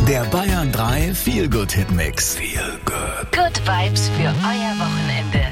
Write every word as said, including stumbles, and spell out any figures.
Der Bayern drei Feel Good Hit Mix. Feel Good. Good Vibes für euer Wochenende.